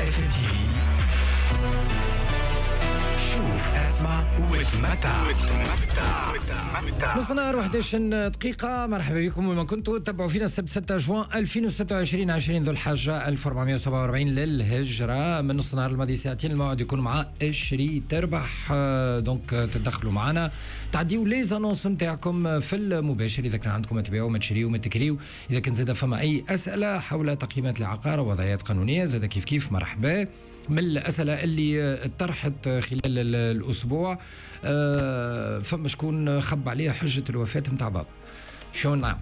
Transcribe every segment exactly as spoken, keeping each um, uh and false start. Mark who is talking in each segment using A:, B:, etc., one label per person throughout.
A: اف ام تي في. شوف اسمع وتمتع.
B: نص نهار واحد وعشرين دقيقة. مرحبا بكم وين ما كنتوا تتبعوا فينا السبت ستة جوان ألفين وستة وعشرين عشرين ذو الحجة ألف وأربعمائة وسبعة وأربعين للهجرة. من نص نهار الماضي ساعتين الموعد يكون مع اشري تربح. دونك تدخلوا معنا تعديوا لي زانونس نتاعكم في المباشر اذا كان عندكم ما تبيعوا ما تشريوا ما تكريوا. اذا كان زاد فما اي اسئله حول تقييمات العقار ووضعيات قانونيه زاد كيف كيف مرحبا. من الاسئله اللي طرحت خلال الاسبوع أه فما شكون خب عليها حجه الوفاه نتاع بابا. شو نعمل؟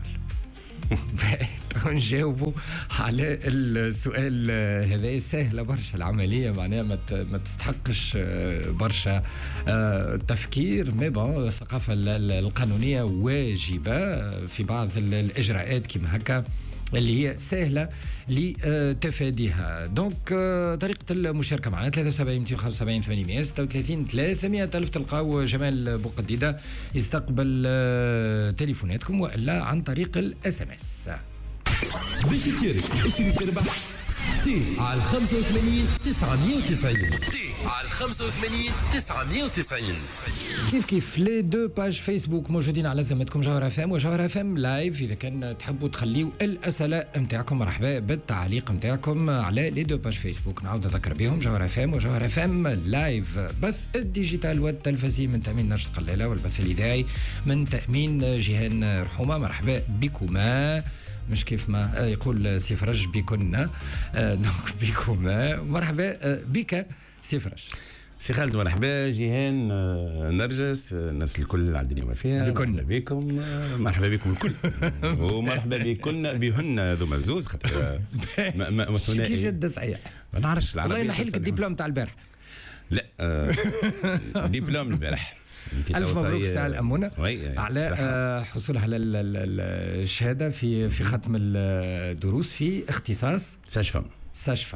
B: نجاوبوا على السؤال هذا. سهله برشا العمليه معناها ما تستحقش برشا تفكير، مي بون الثقافه القانونيه واجبه في بعض الاجراءات كما هكا اللي هي سهله لتفاديها. دونك طريقه المشاركه معنا ثلاثة وسبعين مئتين وخمسة وسبعين ثمانمائة وستة وثلاثين ثلاثمائة ألف. تلقاو جمال بوقديده يستقبل تليفوناتكم والا عن طريق الاس ام اس.
C: باش تشارك اشري تربح تي على خمسة وثمانين تسعمائة وتسعين تي على خمسة وثمانين تسعمائة وتسعين.
B: كيف كيف لي دو باج فيسبوك موجودين على ذمتكم، جوهر اف ام وجوهر اف ام لايف. اذا كان تحبوا تخليوا الاسئله نتاعكم مرحبا بالتعليق نتاعكم على لي دو باج فيسبوك. نعاود نذكر بهم جوهر اف ام وجوهر اف ام لايف. بث الديجيتال والتلفزي من تامين نشط قلاله، والبث الاذاعي من تامين جيهان رحومه. مرحبا بكما، مش كيف ما يقول سي فرج بكنا. دونك بكما مرحبا بك سي فرج.
D: سي خالد مرحبا. جيهان نرجس الناس الكل اللي عندنا وفيها
B: بكنا
D: بكم. مرحبا بكم الكل ومرحبا بكن بهن ذو مزوز خاطر ما ما
B: كي جد صحيح
D: ما نعرفش العربيه.
B: والله نحي لك الدبلوم تاع البارح.
D: لا دبلوم البارح.
B: ألف مبروك ساعة الأمونة على آه حصولها على الشهادة في في ختم الدروس في اختصاص
D: ساج فام.
B: ساج فام.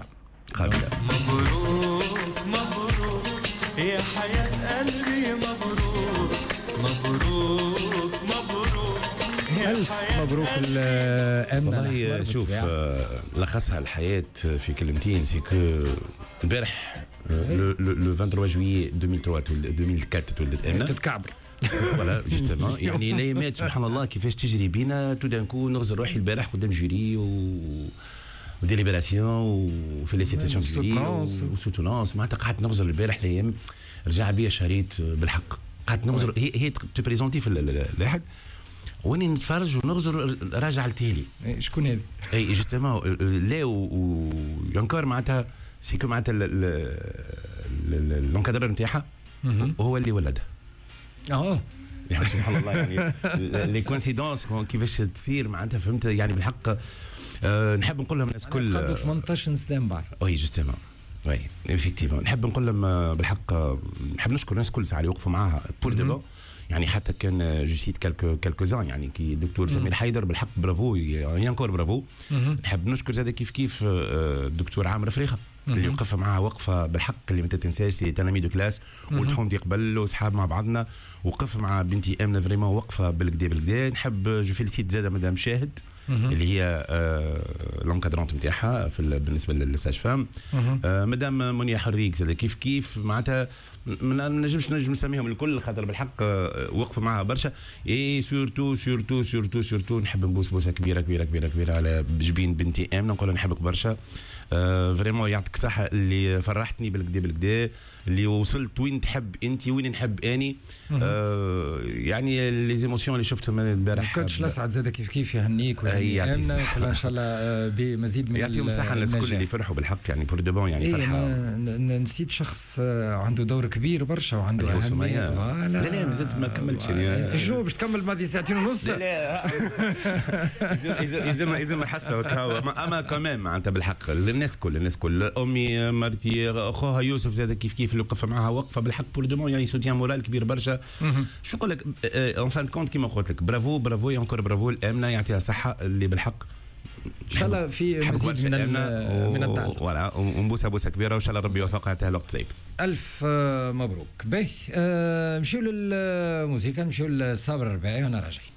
A: مبروك مبروك يا حياة قلبي، مبروك مبروك مبروك
B: ألف مبروك الأمنة.
D: والله شوف لخصها الحياة في كلمتين. سي كو البارح لو ثلاثة وعشرين جويي ألفين وثلاثة ألفين وأربعة تولدت أمنا.
B: تتكعبر
D: فوالا جوستومون. يعني الايامات سبحان الله كيفاش تجري بينا. تو دان كو نغزل روحي البارح قدام جوري و وديليبراسيون وفيليسيتاسيون جوري وسوتونونس. معناتها قعدت نغزل البارح الايام رجع بيا شريط بالحق. قعدت نغزل هي هي تبريزونتي في الاحد واني نتفرج ونغزل راجع التالي.
B: شكون هذا؟
D: اي جوستومون لا وينكر معناتها سيكو معناتها لونكادرور نتاعها هو اللي ولدها.
B: اه
D: يعني سبحان الله. يعني لي كوانسيدونس كيفاش تصير معناتها فهمت. يعني بالحق أه نحب نقول لهم الناس كل
B: قبل ثمانطاش سنه بعد.
D: وي جوستومون وي ايفيكتيفون. نحب نقول لهم بالحق نحب نشكر الناس كل ساعه اللي وقفوا معاها بور دو بون. يعني حتى كان جو سيت كالكو كالكو زان يعني كي الدكتور سمير حيدر بالحق برافو يانكور برافو. نحب نشكر زاد كيف كيف الدكتور عامر فريخه اللي وقف معها وقفه بالحق اللي ما تنساش. سي تلاميذ دو كلاس والحومدي قبل وصحاب مع بعضنا. وقف مع بنتي امنه فريمون وقفه بالكدا بالكدا. نحب جو فيلسيت زاد مدام شاهد اللي هي آه لونكادرونت نتاعها بالنسبه للساج فام. آه مدام منيا حريق زاد كيف كيف معناتها ما نجمش نجم نسميهم الكل خاطر بالحق آه وقفوا معها برشا. اي سورتو سورتو سورتو سورتو نحب نبوس بوسه كبيره كبيره كبيره كبيره على جبين بنتي امنه. نقول نحبك برشا. آه فريمون يعطيك الصحه اللي فرحتني بالكدا بالكدا اللي وصلت وين تحب انت وين نحب اني. آه يعني لي زيموسيون اللي شفتهم البارح.
B: كنتش لسعد زاد كيف كيف يهنيك ويهني امنا ان شاء الله بمزيد من
D: يعطيهم الصحه الناس كل اللي فرحوا بالحق. يعني بور دو بون يعني
B: إيه
D: فرحه.
B: نسيت شخص عنده دور كبير برشا وعنده
D: اهميه. لا لا مازلت ما كملتش.
B: شنو باش تكمل ماضي ساعتين ونص؟
D: لا لا اذا اذا ما اذا ما حسوا اما كمان معناتها بالحق الناس كل الناس كل امي مرتي اخوها يوسف زاد كيف كيف اللي وقف معها وقفه بالحق بور دو بون. يعني سوتيان مورال كبير برشا. شو نقول لك اون فان كونت كيما قلت لك برافو برافو ينكر برافو الامنه يعطيها صحه اللي بالحق
B: ان شاء الله في مزيد من من التعلق.
D: فوالا ونبوسها بوسه كبيره وان شاء الله ربي يوفقها حتى الوقت طيب.
B: الف مبروك. باهي نمشيو للموسيقى، نمشيو للصابر الرباعي وانا راجعين.